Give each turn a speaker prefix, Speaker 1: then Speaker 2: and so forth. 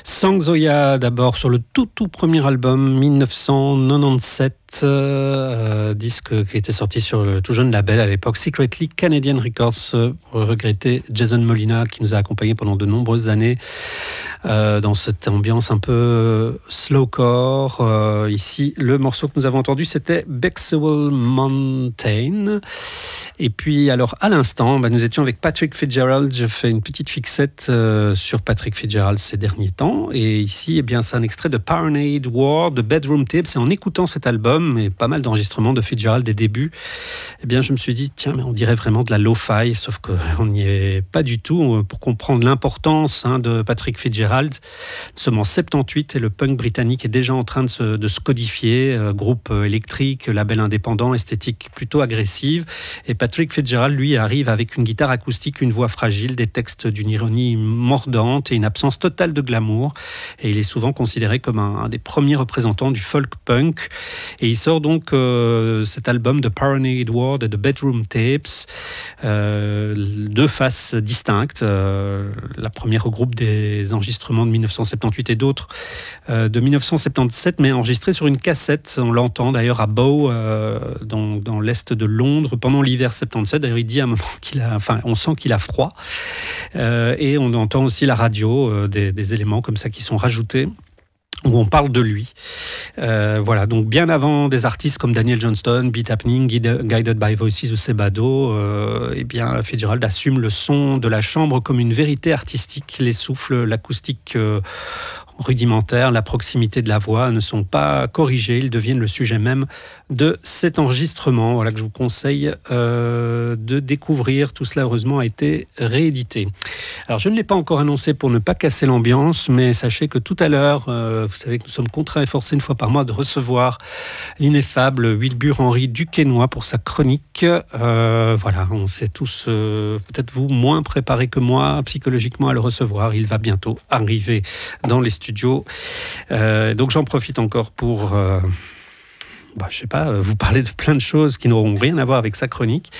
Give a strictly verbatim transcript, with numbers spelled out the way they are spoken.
Speaker 1: Sang Zoya, d'abord, sur le tout tout premier album, dix-neuf cent quatre-vingt-dix-sept, euh, disque qui était sorti sur le tout jeune label à l'époque, Secretly Canadian Records, euh, pour regretter Jason Molina, qui nous a accompagnés pendant de nombreuses années euh, dans cette ambiance un peu slowcore. Euh, ici, le morceau que nous avons entendu, c'était Bexewell Mountain. Et puis, alors, à l'instant, bah, nous étions avec Patrick Fitzgerald. Je fais une petite fixette euh, sur Patrick Fitzgerald ces derniers temps. Et ici, eh bien, c'est un extrait de Paranoid War, de Bedroom Tapes. Et en écoutant cet album, et pas mal d'enregistrements de Fitzgerald des débuts, eh bien, je me suis dit, tiens, mais on dirait vraiment de la lo-fi, sauf qu'on n'y est pas du tout. Pour comprendre l'importance hein, de Patrick Fitzgerald, nous sommes en soixante-dix-huit et le punk britannique est déjà en train de se, de se codifier. Euh, groupe électrique, label indépendant, esthétique plutôt agressive. Et Patrick Fitzgerald, lui, arrive avec une guitare acoustique, une voix fragile, des textes d'une ironie mordante et une absence totale de glamour. Et il est souvent considéré comme un, un des premiers représentants du folk punk. Et il sort donc euh, cet album de Paranoid War et de Bedroom Tapes, euh, deux faces distinctes. Euh, la première regroupe des enregistrements de dix-neuf cent soixante-dix-huit et d'autres euh, de dix-neuf cent soixante-dix-sept, mais enregistrés sur une cassette. On l'entend d'ailleurs à Bow, euh, dans, dans l'est de Londres, pendant l'hiver soixante-dix-sept. D'ailleurs, il dit à un moment qu'il a, enfin, on sent qu'il a froid. Euh, et on entend aussi la radio, euh, des, des éléments comme ça qui sont rajoutés, où on parle de lui. Euh, voilà, donc bien avant des artistes comme Daniel Johnston, Beat Happening, Guided by Voices ou Sebado, euh, eh bien, Fitzgerald assume le son de la chambre comme une vérité artistique. Les souffles, l'acoustique euh, rudimentaire, la proximité de la voix ne sont pas corrigés, ils deviennent le sujet même de cet enregistrement. Voilà que je vous conseille euh, de découvrir. Tout cela, heureusement, a été réédité. Alors, je ne l'ai pas encore annoncé pour ne pas casser l'ambiance, mais sachez que tout à l'heure, euh, vous savez que nous sommes contraints et forcés une fois par mois de recevoir l'ineffable Wilbur Henry Duquesnoy pour sa chronique. Euh, voilà, on s'est tous, euh, peut-être vous, moins préparés que moi psychologiquement à le recevoir. Il va bientôt arriver dans les studios. Euh, donc, j'en profite encore pour... Euh, Bah, je sais pas, vous parler de plein de choses qui n'auront rien à voir avec sa chronique.